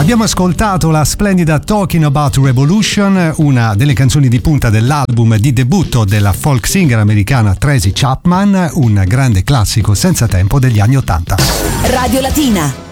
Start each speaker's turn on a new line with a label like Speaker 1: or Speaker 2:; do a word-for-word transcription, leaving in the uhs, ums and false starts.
Speaker 1: Abbiamo ascoltato la splendida Talking About Revolution, una delle canzoni di punta dell'album di debutto della folk singer americana Tracy Chapman, un grande classico senza tempo degli anni Ottanta.
Speaker 2: Radio Latina.